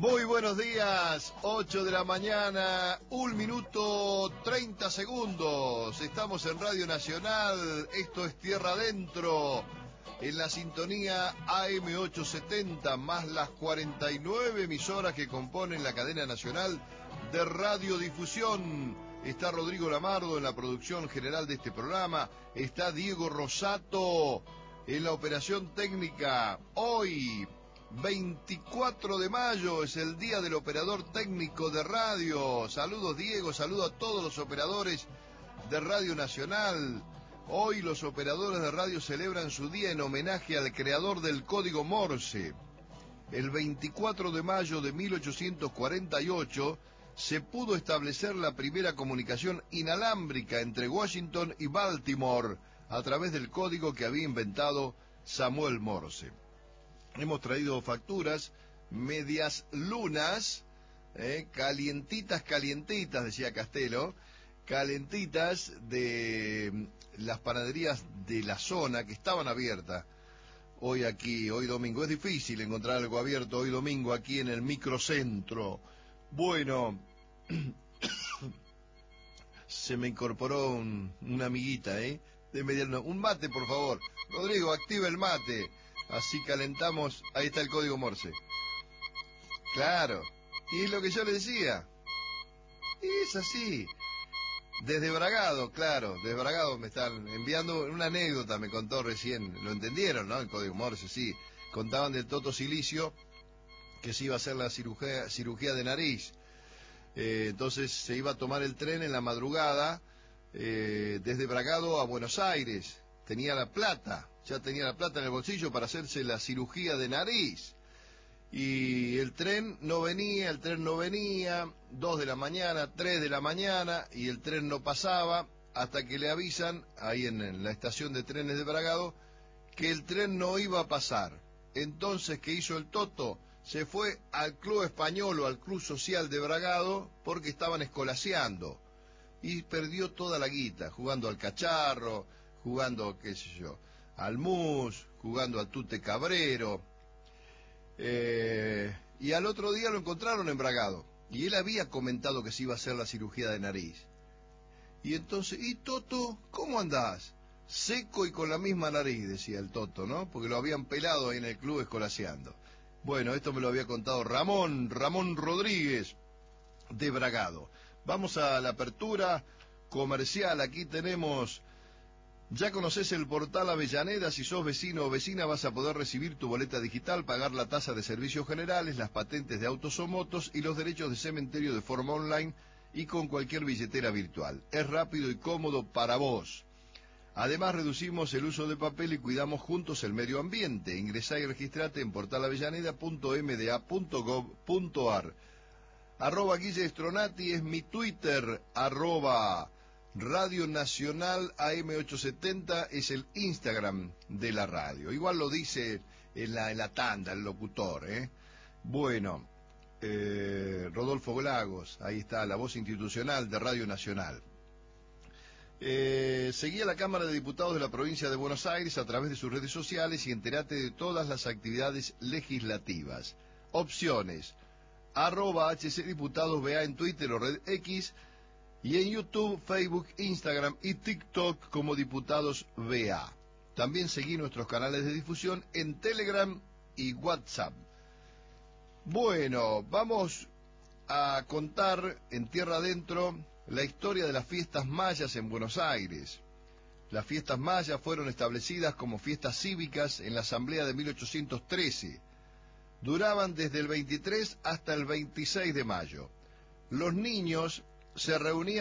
Muy buenos días, 8 de la mañana, 1 minuto 30 segundos. Estamos en Radio Nacional, esto es Tierra Adentro, en la sintonía AM870, más las 49 emisoras que componen la cadena nacional de radiodifusión. Está Rodrigo Lamardo en la producción general de este programa, está Diego Rosato en la operación técnica. Hoy, 24 de mayo, es el día del operador técnico de radio. Saludos, Diego, saludo a todos los operadores de Radio Nacional. Hoy los operadores de radio celebran su día en homenaje al creador del código Morse. El 24 de mayo de 1848 se pudo establecer la primera comunicación inalámbrica entre Washington y Baltimore a través del código que había inventado Samuel Morse. Hemos traído facturas medias lunas, calientitas, decía Castelo, calentitas de las panaderías de la zona que estaban abiertas. Hoy domingo, es difícil encontrar algo abierto hoy domingo aquí en el microcentro. Bueno, se me incorporó una amiguita, de mediano. Un mate, por favor. Rodrigo, activa el mate. Así calentamos. Ahí está el código Morse. Claro. Y es lo que yo le decía. Es así. Desde Bragado, claro. Desde Bragado me están enviando una anécdota, me contó recién. Lo entendieron, ¿no? El código Morse, sí. Contaban del Toto Silicio, que se iba a hacer la cirugía de nariz. Entonces se iba a tomar el tren en la madrugada desde Bragado a Buenos Aires. Ya tenía la plata en el bolsillo para hacerse la cirugía de nariz. Y el tren no venía, 2 de la mañana, 3 de la mañana, y el tren no pasaba, hasta que le avisan, ahí en la estación de trenes de Bragado, que el tren no iba a pasar. Entonces, ¿qué hizo el Toto? Se fue al Club Español o al Club Social de Bragado, porque estaban escolaseando. Y perdió toda la guita, jugando al cacharro, jugando, qué sé yo, al mus, jugando al tute cabrero. Y al otro día lo encontraron en Bragado. Y él había comentado que se iba a hacer la cirugía de nariz. Y entonces, ¿y Toto, cómo andás? Seco y con la misma nariz, decía el Toto, ¿no? Porque lo habían pelado ahí en el club escolaseando. Bueno, esto me lo había contado Ramón Rodríguez de Bragado. Vamos a la apertura comercial. Aquí tenemos... Ya conoces el portal Avellaneda. Si sos vecino o vecina vas a poder recibir tu boleta digital, pagar la tasa de servicios generales, las patentes de autos o motos y los derechos de cementerio de forma online y con cualquier billetera virtual. Es rápido y cómodo para vos. Además reducimos el uso de papel y cuidamos juntos el medio ambiente. Ingresá y registrate en portalavellaneda.mda.gov.ar. @Guille Stronati es mi Twitter, Radio Nacional AM870 es el Instagram de la radio. Igual lo dice en la tanda el locutor, Bueno, Rodolfo Lagos, ahí está la voz institucional de Radio Nacional. Seguí a la Cámara de Diputados de la provincia de Buenos Aires a través de sus redes sociales y entérate de todas las actividades legislativas. Opciones: @HCDiputadosBA en Twitter o Red X, y en YouTube, Facebook, Instagram y TikTok como Diputados BA. También seguí nuestros canales de difusión en Telegram y WhatsApp. Bueno, vamos a contar en Tierra Adentro la historia de las fiestas mayas en Buenos Aires. Las fiestas mayas fueron establecidas como fiestas cívicas en la Asamblea de 1813. Duraban desde el 23 hasta el 26 de mayo. Los niños se reunían